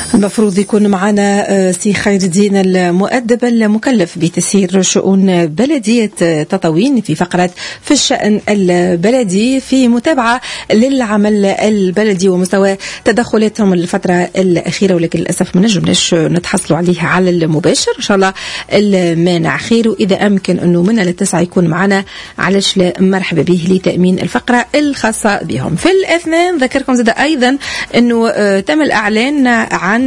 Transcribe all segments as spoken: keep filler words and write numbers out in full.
المفروض يكون معنا سي خير الدين المؤدب المكلف بتسيير شؤون بلدية تطاوين في فقرة في الشأن البلدي في متابعة للعمل البلدي ومستوى تدخلاتهم الفترة الأخيرة، ولكن للأسف ما نجمناش نتحصلوا عليه على المباشر. إن شاء الله المانع خير، وإذا أمكن أنه من التسعة يكون معنا علاش لا مرحبا به لتأمين الفقرة الخاصة بهم. في الأثناء ذكركم زاد أيضا أنه تم الإعلان عن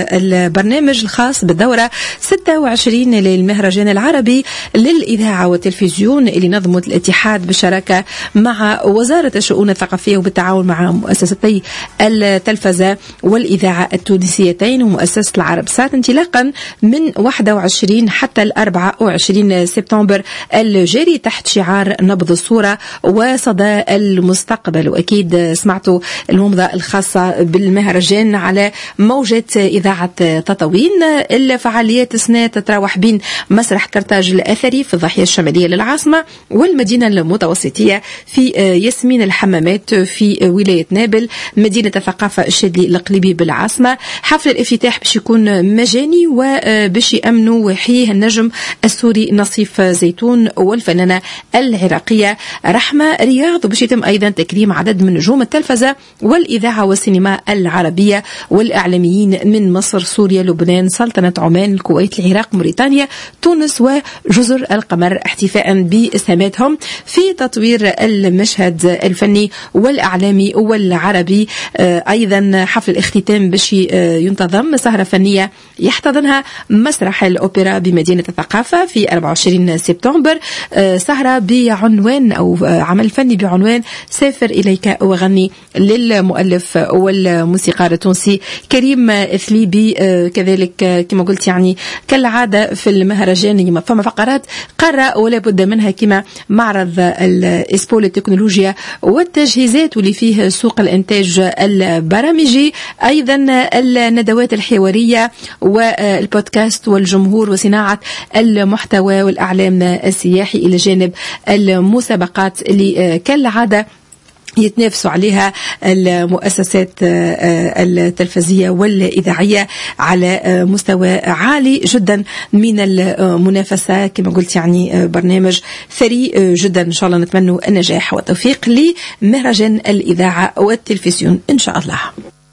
البرنامج الخاص بالدورة ستة وعشرين للمهرجان العربي للإذاعة والتلفزيون اللي نظمت الاتحاد بالشراكة مع وزارة الشؤون الثقافية وبالتعاون مع مؤسستي التلفزة والإذاعة التونسيتين ومؤسسة العرب سات، انطلاقا من واحد وعشرين حتى الأربعة وعشرين سبتمبر الجاري تحت شعار نبض الصورة وصدى المستقبل. وأكيد سمعتوا الموضة الخاصة بالمهرجان على موجة إذاعة تطاوين. الفعاليات السنة تتراوح بين مسرح كرتاج الأثري في الضاحية الشمالية للعاصمة والمدينة المتوسطية في ياسمين الحمامات في ولاية نابل، مدينة الثقافة الشاذلي القليبي بالعاصمة. حفل الافتتاح باش يكون مجاني وباش يأمنوا وحيه النجم السوري نصيف زيتون والفنانة العراقية رحمة رياض، وباش يتم أيضا تكريم عدد من نجوم التلفزة والإذاعة والسينما العربية والإعلاميين من مصر، سوريا، لبنان، سلطنة عمان، الكويت، العراق، موريتانيا، تونس وجزر القمر، احتفاء بإسهاماتهم في تطوير المشهد الفني والإعلامي والعربي. أيضا حفل الاختتام باش ينتظم سهرة فنية يحتضنها مسرح الأوبرا بمدينة الثقافة في أربعة وعشرين سبتمبر، سهرة بعنوان أو عمل فني بعنوان سافر إليك وغني للمؤلف والموسيقار التونسي كريم إثليبي. كذلك كما قلت يعني كالعادة في المهرجان فما فقرات قارة ولا بد منها كما معرض الإسبو للتكنولوجيا والتجهيزات واللي فيه سوق الإنتاج البرامجي، أيضا الندوات الحوارية والبودكاست والجمهور وصناعة المحتوى والإعلام السياحي، إلى جانب المسابقات اللي كالعادة يتنافسوا عليها المؤسسات التلفزية والإذاعية على مستوى عالي جدا من المنافسة. كما قلت يعني برنامج ثري جدا، إن شاء الله نتمنى النجاح والتوفيق لمهرجان الإذاعة والتلفزيون إن شاء الله.